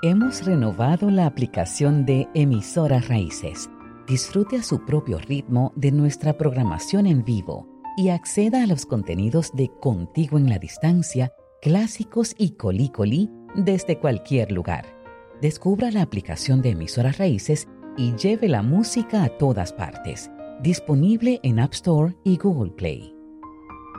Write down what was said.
Hemos renovado la aplicación de Emisoras Raíces. Disfrute a su propio ritmo de nuestra programación en vivo y acceda a los contenidos de Contigo en la Distancia, clásicos y colí desde cualquier lugar. Descubra la aplicación de Emisoras Raíces y lleve la música a todas partes. Disponible en App Store y Google Play.